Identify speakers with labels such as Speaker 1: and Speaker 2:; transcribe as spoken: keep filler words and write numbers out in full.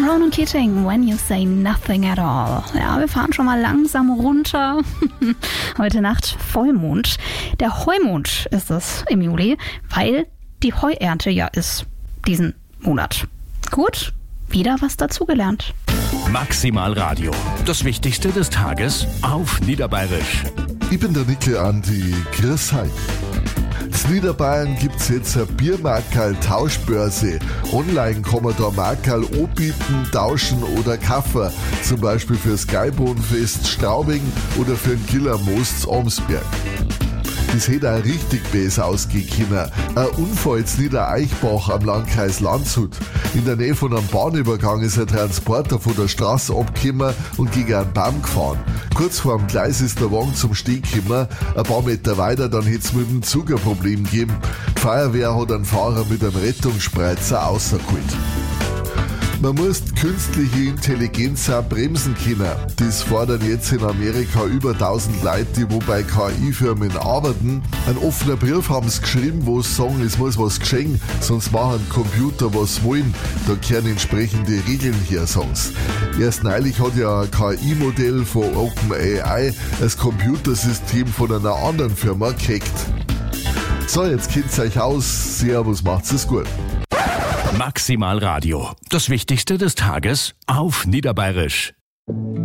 Speaker 1: Ronan Keating, When You Say Nothing at All. Ja, wir fahren schon mal langsam runter. Heute Nacht Vollmond. Der Heumond ist es im Juli, weil die Heuernte ja ist diesen Monat. Gut, wieder was dazugelernt.
Speaker 2: Maximal Radio. Das Wichtigste des Tages auf Niederbayerisch.
Speaker 3: Ich bin der Nickel Andi. Grüß euch. In Niederbayern gibt es jetzt eine Biermarkerl-Tauschbörse. Online kann man da Markerl anbieten, tauschen oder kaufen. Zum Beispiel fürs Geibohnenfest Straubing oder für den Killermoos zu Amsberg. Das hätte auch richtig besser ausgehen können. Ein Unfall in Niedereichbach am Landkreis Landshut. In der Nähe von einem Bahnübergang ist ein Transporter von der Straße abgekommen und gegen einen Baum gefahren. Kurz vor dem Gleis ist der Wagen zum Stehen gekommen. Ein paar Meter weiter, dann hätte es mit dem Zug ein Problem gegeben. Die Feuerwehr hat einen Fahrer mit einem Rettungsspreizer rausgeholt. Man muss künstliche Intelligenz auch bremsen können. Das fordern jetzt in Amerika über tausend Leute, die wo bei K I-Firmen arbeiten. Ein offener Brief haben sie geschrieben, wo sie sagen, es muss was geschehen, sonst machen Computer was wollen. Da kehren entsprechende Regeln her, sagen sie. Erst neulich hat ja ein K I-Modell von OpenAI das Computersystem von einer anderen Firma gehackt. So, jetzt kennt's euch aus. Servus, macht's es gut.
Speaker 2: Maximal Radio. Das Wichtigste des Tages auf Niederbayerisch.